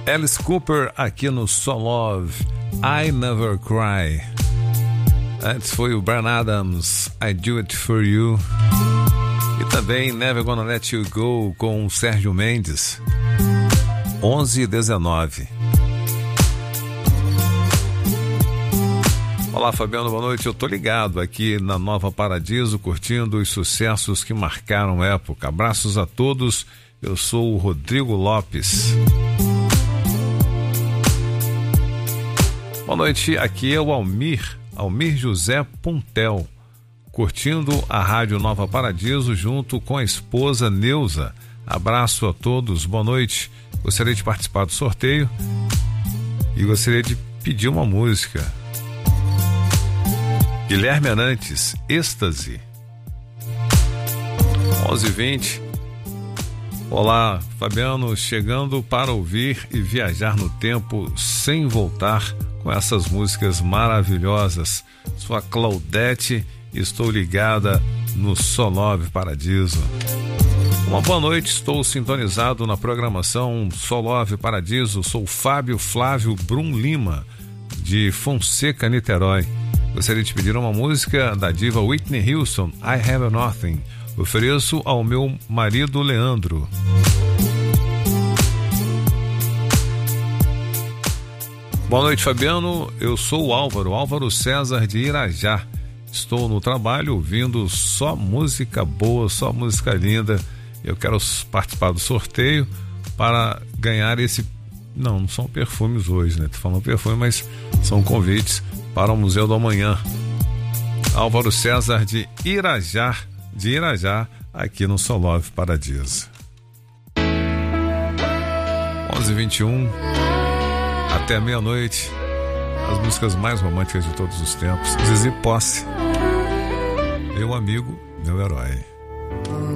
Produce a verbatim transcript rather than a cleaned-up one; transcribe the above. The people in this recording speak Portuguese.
Alice Cooper aqui no So Love, I Never Cry. Antes foi o Bryan Adams, I Do It For You. E também Never Gonna Let You Go com o Sérgio Mendes. onze e dezenove. Olá, Fabiano, boa noite. Eu tô ligado aqui na Nova Paradiso, curtindo os sucessos que marcaram época. Abraços a todos. Eu sou o Rodrigo Lopes. Boa noite, aqui é o Almir, Almir José Puntel, curtindo a Rádio Nova Paradiso junto com a esposa Neuza. Abraço a todos, boa noite. Gostaria de participar do sorteio e gostaria de pedir uma música. Guilherme Arantes, Êxtase. onze e vinte. Olá, Fabiano, chegando para ouvir e viajar no tempo sem voltar com essas músicas maravilhosas. Sou a Claudete e estou ligada no So Love Paradiso. Uma boa noite, estou sintonizado na programação So Love Paradiso. Sou Fábio Flávio Brum Lima, de Fonseca, Niterói. Gostaria de pedir uma música da diva Whitney Houston, I Have Nothing. Ofereço ao meu marido Leandro. Boa noite, Fabiano. Eu sou o Álvaro, Álvaro César de Irajá. Estou no trabalho ouvindo só música boa, só música linda. Eu quero participar do sorteio para ganhar esse... Não, não são perfumes hoje, né? Tô falando perfume, mas são convites para o Museu do Amanhã. Álvaro César de Irajá, de Irajá, aqui no So Love Paradiso. onze e vinte e um, até meia-noite, as músicas mais românticas de todos os tempos. Zizi Posse, meu amigo, meu herói.